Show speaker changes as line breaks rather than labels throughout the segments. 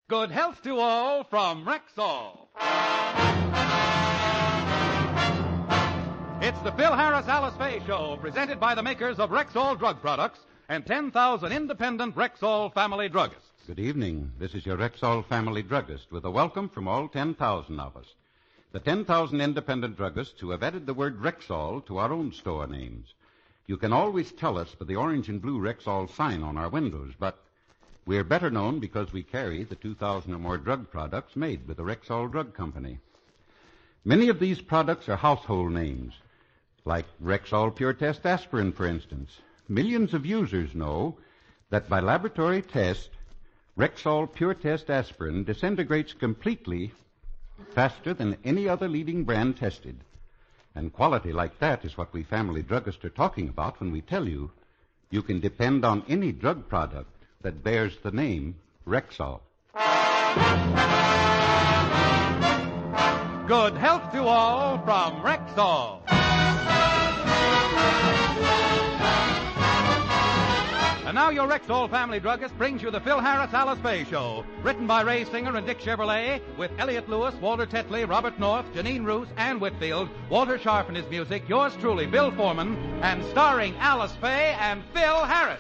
Good health to all from Rexall. It's the Phil Harris Alice Faye Show, presented by the makers of Rexall drug products and 10,000 independent Rexall family druggists.
Good evening. This is your Rexall family druggist with a welcome from all 10,000 of us. The 10,000 independent druggists who have added the word Rexall to our own store names. You can always tell us by the orange and blue Rexall sign on our windows, but we're better known because we carry the 2,000 or more drug products made with the Rexall Drug Company. Many of these products are household names, like Rexall Pure Test Aspirin, for instance. Millions of users know that by laboratory test, Rexall Pure Test Aspirin disintegrates completely faster than any other leading brand tested. And quality like that is what we family druggists are talking about when we tell you you can depend on any drug product that bears the name Rexall.
Good health to all from Rexall. And now your Rexall family druggist brings you the Phil Harris Alice Faye Show, written by Ray Singer and Dick Chevrolet, with Elliot Lewis, Walter Tetley, Robert North, Janine Roos, Ann Whitfield, Walter Sharp and his music, yours truly, Bill Foreman, and starring Alice Faye and Phil Harris.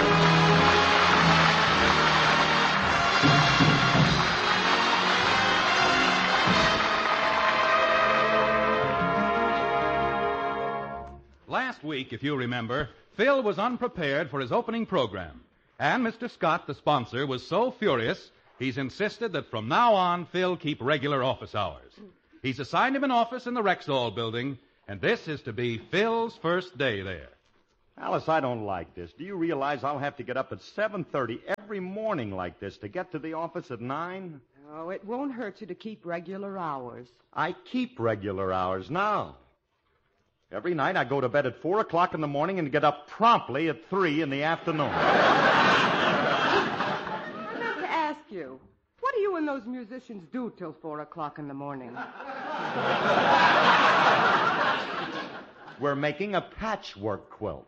Last week, if you remember, Phil was unprepared for his opening program. And Mr. Scott, the sponsor, was so furious, he's insisted that from now on, Phil keep regular office hours. He's assigned him an office in the Rexall building, and this is to be Phil's first day there.
Alice, I don't like this. Do you realize I'll have to get up at 7:30 every morning like this to get to the office at 9?
Oh, it won't hurt you to keep regular hours.
I keep regular hours now. Every night I go to bed at 4 o'clock in the morning and get up promptly at 3 in the afternoon.
I meant to ask you, what do you and those musicians do till 4 o'clock in the morning?
We're making a patchwork quilt.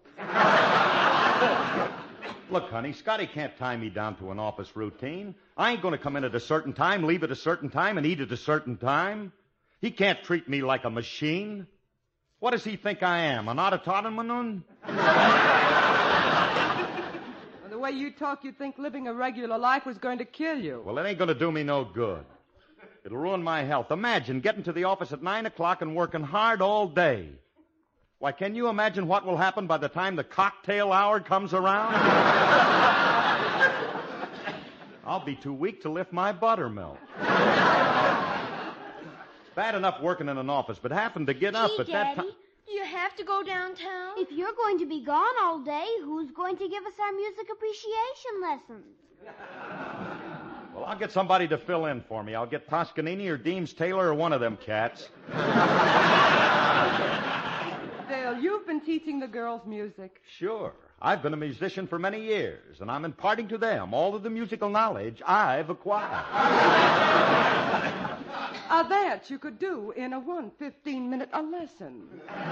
Look, honey, Scotty can't tie me down to an office routine. I ain't going to come in at a certain time, leave at a certain time, and eat at a certain time. He can't treat me like a machine. What does he think I am, an automaton?
Well, the way you talk, you'd think living a regular life was going to kill you.
Well, it ain't going to do me no good. It'll ruin my health. Imagine getting to the office at 9 o'clock and working hard all day. Why, can you imagine what will happen by the time the cocktail hour comes around? I'll be too weak to lift my buttermilk. Bad enough working in an office, but having to get up at that time.
Do you have to go downtown? If you're going to be gone all day, who's going to give us our music appreciation lessons?
Well, I'll get somebody to fill in for me. I'll get Toscanini or Deems Taylor or one of them cats.
Dale, you've been teaching the girls music.
Sure. I've been a musician for many years, and I'm imparting to them all of the musical knowledge I've acquired.
That you could do in a 15-minute lesson.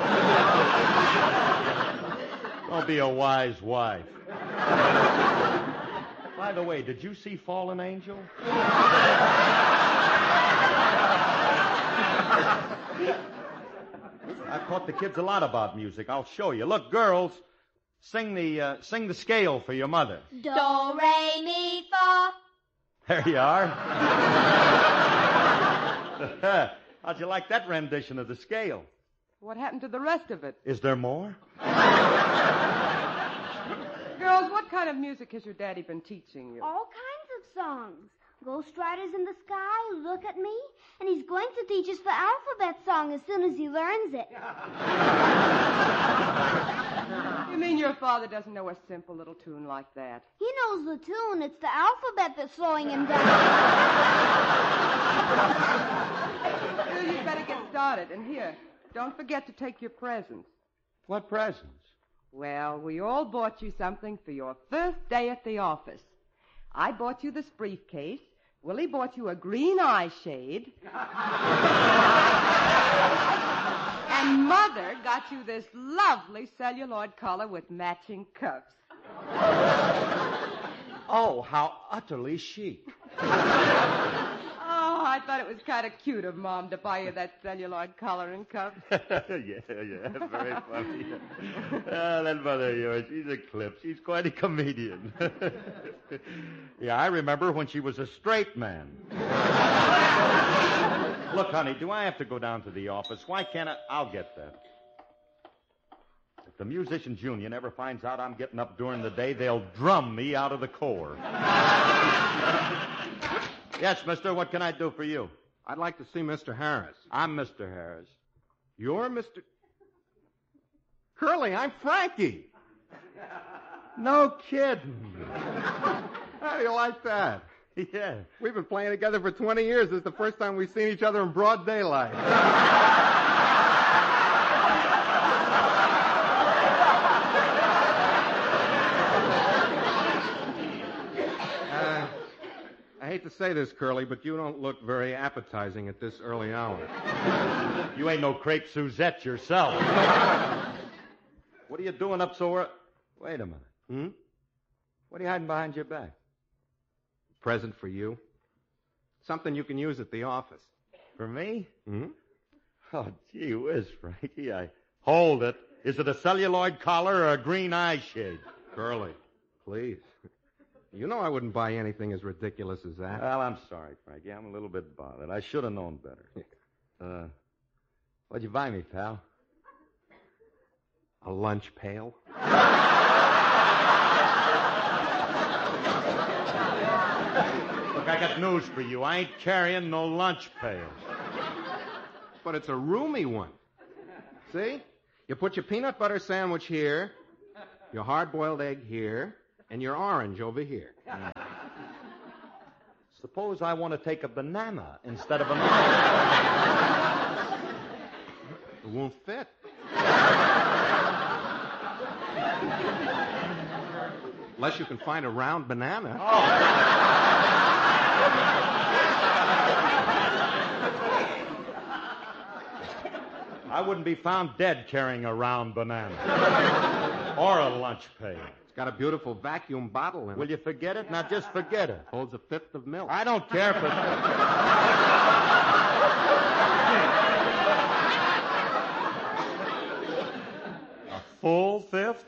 Don't be a wise wife. By the way, did you see Fallen Angel? I've taught the kids a lot about music. I'll show you. Look, girls, sing the scale for your mother.
Do, re, mi, fa.
There you are. How'd you like that rendition of the scale?
What happened to the rest of it?
Is there more?
Girls, what kind of music has your daddy been teaching you?
All kinds of songs. Ghost Riders in the Sky, Look at Me, and he's going to teach us the alphabet song as soon as he learns it.
You mean your father doesn't know a simple little tune like that?
He knows the tune. It's the alphabet that's slowing him down.
Well, you'd better get started. And here, don't forget to take your presents.
What presents?
Well, we all bought you something for your first day at the office. I bought you this briefcase. Willie bought you a green eye shade. And Mother got you this lovely celluloid collar with matching cuffs.
Oh, how utterly chic.
thought it was kind of cute of Mom to buy you that celluloid collar and cuff.
yeah, very funny. That mother of yours, she's a clip. She's quite a comedian. Yeah, I remember when she was a straight man. Look, honey, do I have to go down to the office? Why can't I? I'll get that. If the Musicians Union ever finds out I'm getting up during the day, they'll drum me out of the Corps. Yes, mister, what can I do for you?
I'd like to see Mr. Harris.
I'm Mr. Harris.
You're Mr. Curly, I'm Frankie.
No kidding.
How do you like that?
Yeah.
We've been playing together for 20 years. This is the first time we've seen each other in broad daylight. I hate to say this, Curly, but you don't look very appetizing at this early hour.
You ain't no crepe Suzette yourself. What are you doing up so early? Wait a minute. What are you hiding behind your back?
Present for you. Something you can use at the office.
For me?
Hmm?
Oh, gee whiz, Frankie. Hold it. Is it a celluloid collar or a green eye shade?
Curly, please. You know I wouldn't buy anything as ridiculous as that.
Well, I'm sorry, Frankie. I'm a little bit bothered. I should have known better. What'd you buy me, pal?
A lunch pail?
Look, I got news for you. I ain't carrying no lunch pail.
But it's a roomy one. See? You put your peanut butter sandwich here, your hard-boiled egg here, and your orange over here.
Suppose I want to take a banana instead of an orange.
It won't fit. Unless you can find a round banana.
I wouldn't be found dead carrying a round banana. Or a lunch pail.
It's got a beautiful vacuum bottle in it.
Will you forget it? Now just forget it.
Holds a fifth of milk.
I don't care for a full fifth?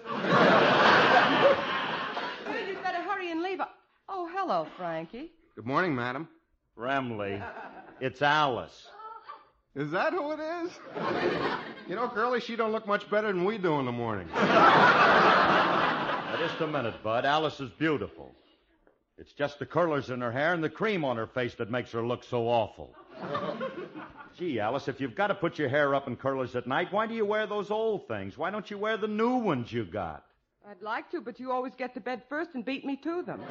Well, you'd better hurry and leave. Oh, hello, Frankie.
Good morning, madam.
Remley, it's Alice.
Is that who it is? You know, Curly, she don't look much better than we do in the morning.
Now, just a minute, Bud. Alice is beautiful. It's just the curlers in her hair and the cream on her face that makes her look so awful. Gee, Alice, if you've got to put your hair up in curlers at night, why do you wear those old things? Why don't you wear the new ones you got?
I'd like to, but you always get to bed first and beat me to them.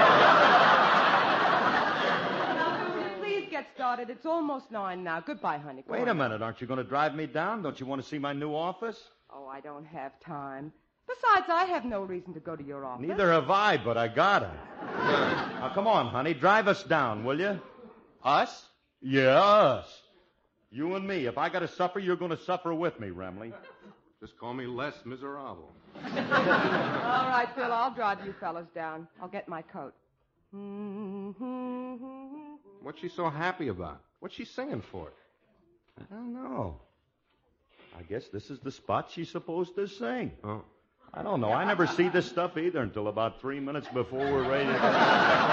Please get started. It's almost 9 now. Goodbye, honey. Go
Wait
on.
a minute. Aren't you going to drive me down? Don't you want to see my new office?
Oh, I don't have time. Besides, I have no reason to go to your office.
Neither have I, but I gotta. Now, come on, honey. Drive us down, will you?
Us?
Yeah, us. You and me. If I got to suffer, you're going to suffer with me, Remley.
Just call me less miserable.
All right, Phil, I'll drive you fellas down. I'll get my coat.
What's she so happy about? What's she singing for?
I don't know. I guess this is the spot she's supposed to sing.
Oh.
I don't know. I never see this stuff either until about 3 minutes before we're ready to go.